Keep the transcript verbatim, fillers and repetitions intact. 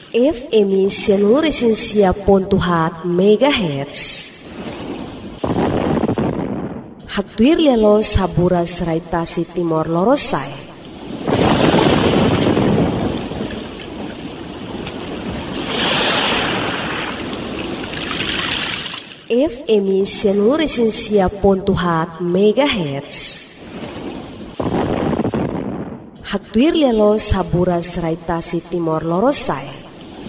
F M Seluruh Pontuhat Megahertz. Haktuir lelo sabura serai tasi Timor Lorosai. F M Seluruh Pontuhat Megahertz. Haktuir lelo sabura serai tasi Timor Lorosai.